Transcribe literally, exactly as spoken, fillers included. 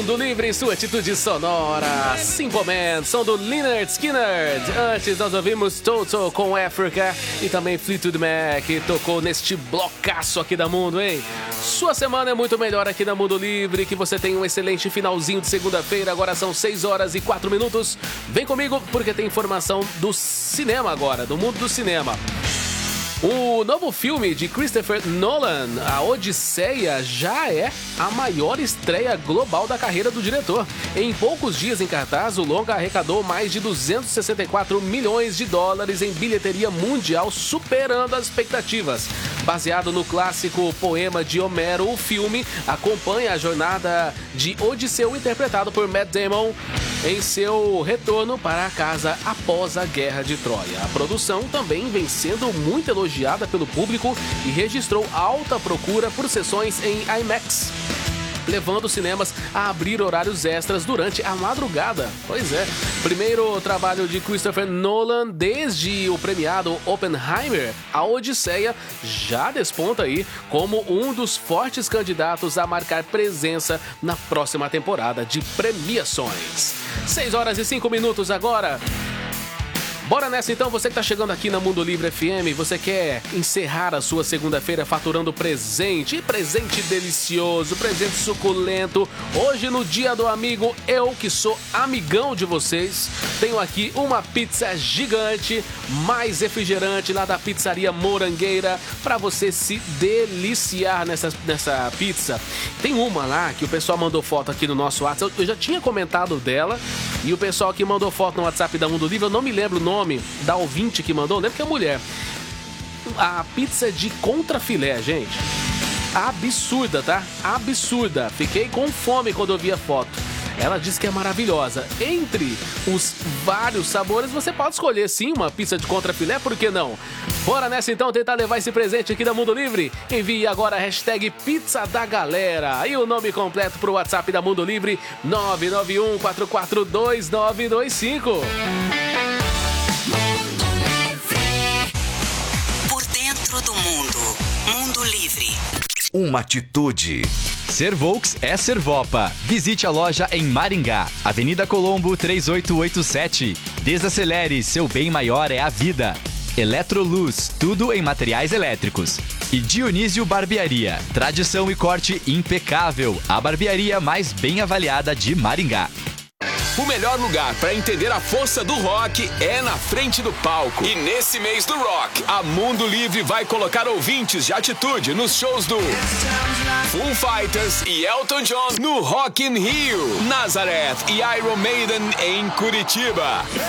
Mundo Livre, sua atitude sonora. Simple Man, som do Lynyrd Skynyrd. Antes nós ouvimos Toto com Africa e também Fleetwood Mac, que tocou neste blocaço aqui da Mundo, hein? Sua semana é muito melhor aqui na Mundo Livre, que você tenha um excelente finalzinho de segunda-feira. Agora são seis horas e quatro minutos. Vem comigo porque tem informação do cinema agora, do mundo do cinema. O novo filme de Christopher Nolan, A Odisseia, já é a maior estreia global da carreira do diretor. Em poucos dias em cartaz, o longa arrecadou mais de duzentos e sessenta e quatro milhões de dólares em bilheteria mundial, superando as expectativas. Baseado no clássico poema de Homero, o filme acompanha a jornada de Odisseu, interpretado por Matt Damon, em seu retorno para casa após a Guerra de Troia. A produção também vem sendo muito elogiada pelo público e registrou alta procura por sessões em IMAX, levando os cinemas a abrir horários extras durante a madrugada. Pois é, primeiro trabalho de Christopher Nolan desde o premiado Oppenheimer, A Odisseia já desponta aí como um dos fortes candidatos a marcar presença na próxima temporada de premiações. seis horas e cinco minutos agora. Bora nessa então, você que tá chegando aqui na Mundo Livre F M, você quer encerrar a sua segunda-feira faturando presente, e presente delicioso, presente suculento. Hoje no Dia do Amigo, eu que sou amigão de vocês, tenho aqui uma pizza gigante, mais refrigerante lá da Pizzaria Morangueira, para você se deliciar nessa, nessa pizza. Tem uma lá que o pessoal mandou foto aqui no nosso WhatsApp, eu já tinha comentado dela, e o pessoal que mandou foto no WhatsApp da Mundo Livre, eu não me lembro o nome da ouvinte que mandou, lembra que é mulher. A pizza de contrafilé, gente. Absurda, tá? Absurda. Fiquei com fome quando eu vi a foto. Ela disse que é maravilhosa. Entre os vários sabores, você pode escolher sim uma pizza de contrafilé, por que não? Bora nessa então tentar levar esse presente aqui da Mundo Livre? Envie agora a hashtag Pizza da Galera e o nome completo pro WhatsApp da Mundo Livre nove nove um quatro quatro dois nove dois cinco. Por dentro do mundo, Mundo Livre. Uma atitude. Ser Volks é Servopa. Visite a loja em Maringá, Avenida Colombo três oito oito sete. Desacelere, seu bem maior é a vida. Eletroluz, tudo em materiais elétricos. E Dionísio Barbearia, tradição e corte impecável. A barbearia mais bem avaliada de Maringá. O melhor lugar para entender a força do rock é na frente do palco. E nesse mês do rock, a Mundo Livre vai colocar ouvintes de atitude nos shows do Foo Fighters e Elton John no Rock in Rio, Nazareth e Iron Maiden em Curitiba.